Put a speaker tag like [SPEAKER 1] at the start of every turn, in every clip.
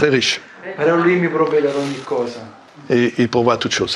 [SPEAKER 1] très riche.
[SPEAKER 2] Però lui mi provvede ad ogni cosa.
[SPEAKER 1] Et il pourvoit toutes choses.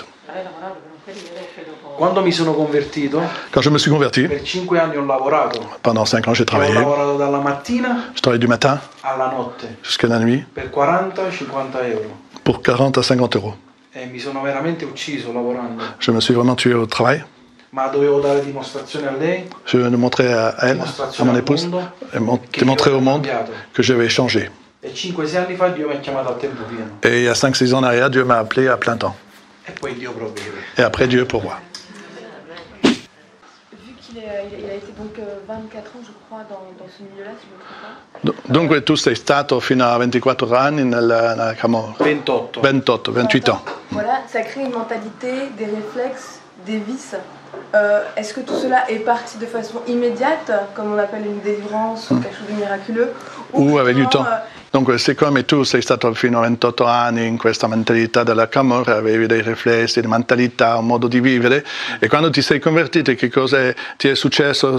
[SPEAKER 2] Quando mi sono convertito,
[SPEAKER 1] Quand je me suis converti,
[SPEAKER 2] per 5 anni ho lavorato.
[SPEAKER 1] pendant 5 ans, j'ai
[SPEAKER 2] Ho
[SPEAKER 1] travaillé.
[SPEAKER 2] lavorato dalla mattina
[SPEAKER 1] Je travaillais du matin
[SPEAKER 2] alla notte
[SPEAKER 1] jusqu'à la nuit
[SPEAKER 2] per 40-50 euro.
[SPEAKER 1] pour 40 à 50 euros.
[SPEAKER 2] E mi sono veramente ucciso lavorando.
[SPEAKER 1] Je me suis vraiment tué au travail.
[SPEAKER 2] Ma dovevo dare dimostrazione a lei,
[SPEAKER 1] Je le montrais à elle, à mon épouse, et montrer au monde que j'avais changé.
[SPEAKER 2] e 5-6 anni fa Dio mi ha chiamato a tempo pieno.
[SPEAKER 1] Et il y a 5-6 ans en arrière, Dieu m'a appelé à plein temps.
[SPEAKER 2] E poi Dio provvede.
[SPEAKER 1] Et après, Dieu pourvoit.
[SPEAKER 3] Vu qu'il il a été donc 24 ans, je crois, dans ce milieu-là, si je ne me trompe pas.
[SPEAKER 1] Dunque tu sei stato fino a 24 anni nella Camorra.
[SPEAKER 2] 28.
[SPEAKER 1] 28 ans.
[SPEAKER 3] Voilà, ça crée une mentalité, des réflexes, des vices. Est-ce que tout cela est parti de façon immédiate, comme on appelle une délivrance ou quelque chose de miraculeux,
[SPEAKER 1] Ou avec du
[SPEAKER 3] justement,
[SPEAKER 1] temps. Dunque, siccome tu sei stato fino a 28 anni in questa mentalità della Camorra, avevi dei riflessi, di mentalità, un modo di vivere, e quando ti sei convertito, che cosa ti è successo?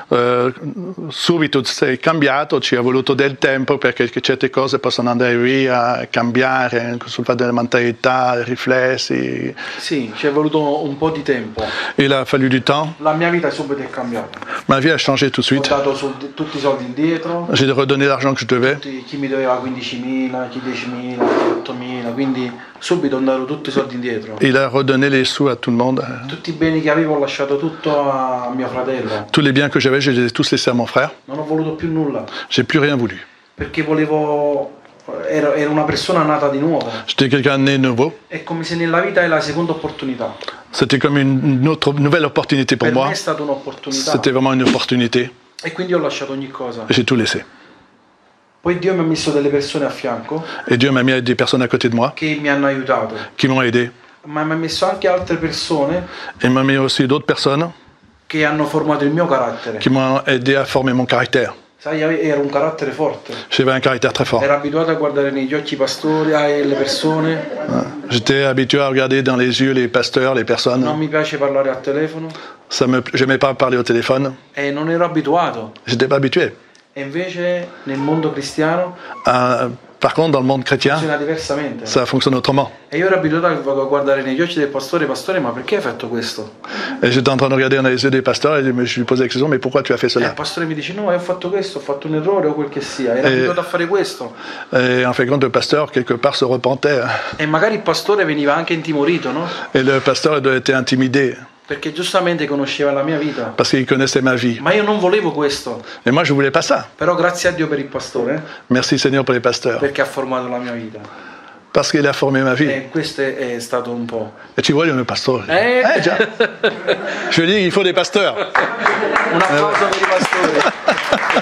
[SPEAKER 1] Subito sei cambiato, ci è voluto del tempo perché certe cose possono andare via, cambiare sul fatto della mentalità, riflessi.
[SPEAKER 2] Sì, ci è voluto un po' di tempo.
[SPEAKER 1] Il a fallu du temps.
[SPEAKER 2] La mia vita subito è cambiata.
[SPEAKER 1] Ma vie a changé tout de
[SPEAKER 2] Ho
[SPEAKER 1] suite.
[SPEAKER 2] dato tutti i soldi indietro.
[SPEAKER 1] J'ai redonné l'argent que je devais.
[SPEAKER 2] Chi mi doveva 15.000, chi 10.000, chi 8.000, quindi subito ho dato tutti i soldi indietro.
[SPEAKER 1] Il a redonné les sous à tout le monde.
[SPEAKER 2] Tutti i beni che avevo ho lasciato tutto a mio fratello.
[SPEAKER 1] Tous les biens que j'avais, je les ai tous laissés à mon frère.
[SPEAKER 2] Non ho voluto più nulla,
[SPEAKER 1] J'ai plus rien voulu.
[SPEAKER 2] perché ero una persona nata di nuovo.
[SPEAKER 1] J'étais quelqu'un né nouveau.
[SPEAKER 2] È come se nella vita è la seconda opportunità.
[SPEAKER 1] C'était comme une autre nouvelle opportunité pour
[SPEAKER 2] Per me
[SPEAKER 1] moi.
[SPEAKER 2] è stata un'opportunità.
[SPEAKER 1] C'était vraiment une opportunité.
[SPEAKER 2] E quindi ho lasciato ogni cosa.
[SPEAKER 1] J'ai tout laissé.
[SPEAKER 2] Poi Dio mi ha messo delle persone a fianco
[SPEAKER 1] Et Dieu m'a mis des personnes à côté de moi
[SPEAKER 2] che mi hanno aiutato.
[SPEAKER 1] qui m'ont aidé.
[SPEAKER 2] Ma mi ha messo anche altre persone
[SPEAKER 1] Et m'a mis aussi d'autres personnes
[SPEAKER 2] che hanno formato il mio carattere.
[SPEAKER 1] qui m'ont aidé à former mon caractère.
[SPEAKER 2] Sai, ero un carattere forte.
[SPEAKER 1] J'avais un caractère très fort.
[SPEAKER 2] Ero abituato a guardare negli occhi i pastori e le persone.
[SPEAKER 1] J'étais habitué à regarder dans les yeux les pasteurs, les personnes.
[SPEAKER 2] Non mi piace parlare al telefono.
[SPEAKER 1] J'aimais pas parler au téléphone.
[SPEAKER 2] E non ero abituato.
[SPEAKER 1] J'étais pas habitué.
[SPEAKER 2] E invece nel mondo cristiano
[SPEAKER 1] Par contre, dans le monde chrétien,
[SPEAKER 2] funziona diversamente.
[SPEAKER 1] ça fonctionne autrement.
[SPEAKER 2] E io ero abituato a guardare negli occhi del pastore, ma perché hai fatto questo?
[SPEAKER 1] Et j'étais en train de regarder dans les yeux des pasteurs et je lui posais la question, mais pourquoi tu as fait
[SPEAKER 2] E il
[SPEAKER 1] cela?
[SPEAKER 2] pastore mi dice: no, io ho fatto questo, ho fatto un errore o quel che sia. Ero abituato a fare questo.
[SPEAKER 1] Et en fait, quand le pasteur, quelque part, se repentait.
[SPEAKER 2] E magari il pastore veniva anche intimorito, no?
[SPEAKER 1] Et le pasteur était intimidé
[SPEAKER 2] Perché giustamente conosceva la mia vita.
[SPEAKER 1] parce qu'il connaissait ma vie.
[SPEAKER 2] Ma io non volevo questo.
[SPEAKER 1] Et moi, je voulais pas ça.
[SPEAKER 2] Però grazie a Dio per il pastore,
[SPEAKER 1] Merci Seigneur pour les pasteurs.
[SPEAKER 2] perché ha formato la mia vita.
[SPEAKER 1] Parce qu'il a formé ma vie.
[SPEAKER 2] E questo è stato un po'.
[SPEAKER 1] Et tu vois, il y a un pasteur.
[SPEAKER 2] Già.
[SPEAKER 1] Je dis, il faut des pasteurs.
[SPEAKER 2] Un applauso per i pastori.